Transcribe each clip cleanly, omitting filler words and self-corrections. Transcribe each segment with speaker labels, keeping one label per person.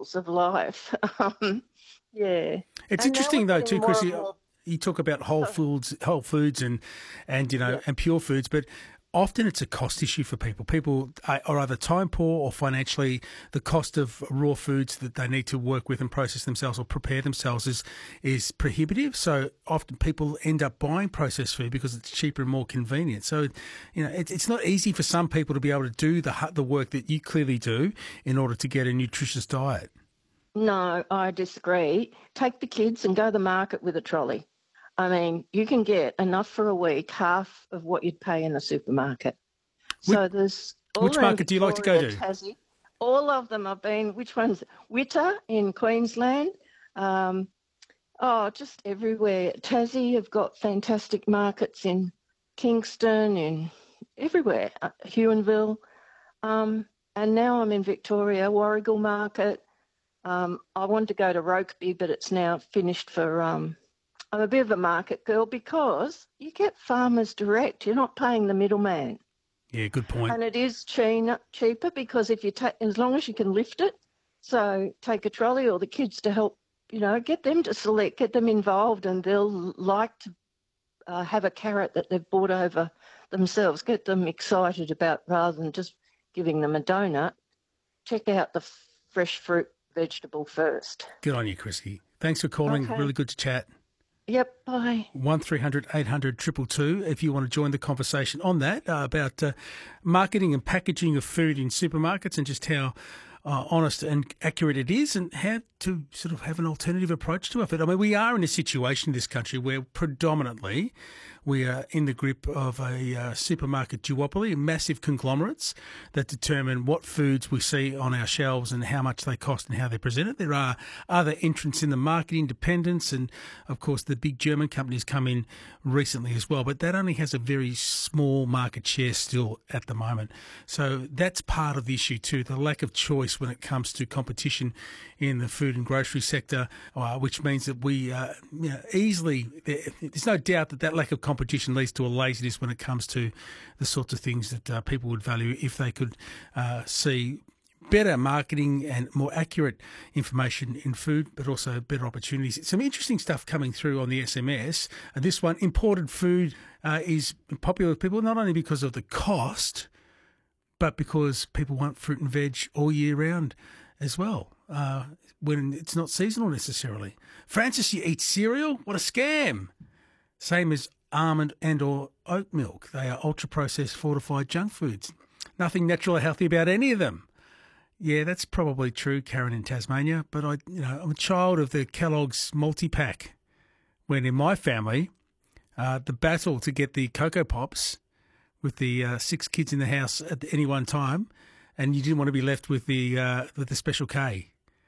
Speaker 1: cycles of life. Yeah.
Speaker 2: It's
Speaker 1: And now we're
Speaker 2: interesting though
Speaker 1: getting
Speaker 2: too,
Speaker 1: more
Speaker 2: Chrissy.
Speaker 1: and more.
Speaker 2: You talk about whole foods, and
Speaker 1: Yeah.
Speaker 2: and pure foods, but often it's a cost issue for people. People are either time poor or financially. The cost of raw foods that they need to work with and process themselves or prepare themselves is prohibitive. So often people end up buying processed food because it's cheaper and more convenient. So it's not easy for some people to be able to do the work that you clearly do in order to get a nutritious diet.
Speaker 1: No, I disagree. Take the kids and go to the market with a trolley. I mean, you can get enough for a week, half of what you'd pay in the supermarket.
Speaker 2: Which,
Speaker 1: So there's all
Speaker 2: which
Speaker 1: around
Speaker 2: market do you like to go
Speaker 1: Victoria,
Speaker 2: to?
Speaker 1: Tassie, all of them I've been. Which ones? Witter in Queensland. Um, just everywhere. Tassie have got fantastic markets in Kingston, in everywhere, Huonville. And now I'm in Victoria, Warragul Market. I wanted to go to Rokeby, but it's now finished for. I'm a bit of a market girl because you get farmers direct. You're not paying the middleman.
Speaker 2: Yeah, good point.
Speaker 1: And it is cheaper because if you take, as long as you can lift it, so take a trolley or the kids to help, get them to select, get them involved, and they'll like to have a carrot that they've bought over themselves, get them excited about rather than just giving them a donut. Check out the fresh fruit, vegetable first.
Speaker 2: Good on you, Chrissy. Thanks for calling.
Speaker 1: Okay.
Speaker 2: Really good to chat.
Speaker 1: Yep, bye.
Speaker 2: 1300 800 222 if you want to join the conversation on that about marketing and packaging of food in supermarkets and just how honest and accurate it is and how to sort of have an alternative approach to it. I mean, we are in a situation in this country where predominantly we are in the grip of a supermarket duopoly, massive conglomerates that determine what foods we see on our shelves and how much they cost and how they're presented. There are other entrants in the market, independents, and of course the big German companies come in recently as well, but that only has a very small market share still at the moment. So that's part of the issue too, the lack of choice when it comes to competition in the food and grocery sector, which means that we easily, there's no doubt that lack of competition leads to a laziness when it comes to the sorts of things that people would value if they could see better marketing and more accurate information in food, but also better opportunities. Some interesting stuff coming through on the SMS. This one, imported food is popular with people not only because of the cost, but because people want fruit and veg all year round as well, when it's not seasonal necessarily. Francis, you eat cereal? What a scam. Same as almond and or oat milk. They are ultra-processed, fortified junk foods. Nothing natural or healthy about any of them. Yeah, that's probably true, Karen in Tasmania, but I'm a child of the Kellogg's multi-pack, when in my family, the battle to get the Cocoa Pops with the 6 kids in the house at any one time, and you didn't want to be left with the Special K.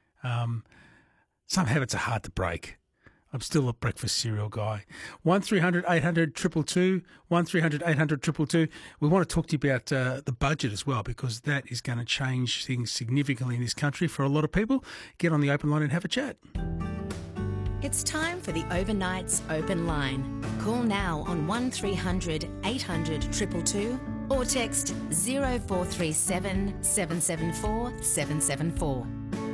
Speaker 2: Some habits are hard to break. I'm still a breakfast cereal guy. 1300 800 222, 1300 800 222. We want to talk to you about the budget as well, because that is going to change things significantly in this country for a lot of people. Get on the open line and have a chat.
Speaker 3: It's time for the Overnight's Open Line. Call now on 1300 800 222 or text 0437 774 774.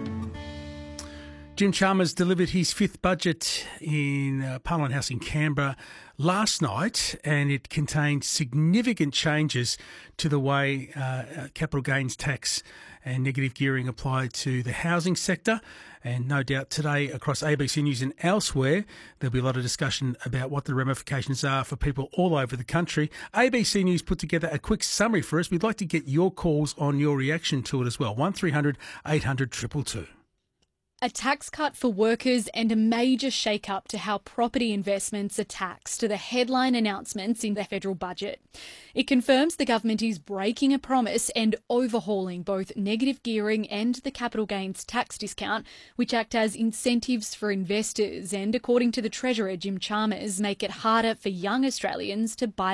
Speaker 2: Jim Chalmers delivered his 5th budget in Parliament House in Canberra last night, and it contained significant changes to the way capital gains tax and negative gearing applied to the housing sector. And no doubt today across ABC News and elsewhere, there'll be a lot of discussion about what the ramifications are for people all over the country. ABC News put together a quick summary for us. We'd like to get your calls on your reaction to it as well. 1300 800 222.
Speaker 4: A tax cut for workers and a major shake-up to how property investments are taxed are the headline announcements in the federal budget. It confirms the government is breaking a promise and overhauling both negative gearing and the capital gains tax discount, which act as incentives for investors and, according to the Treasurer Jim Chalmers, make it harder for young Australians to buy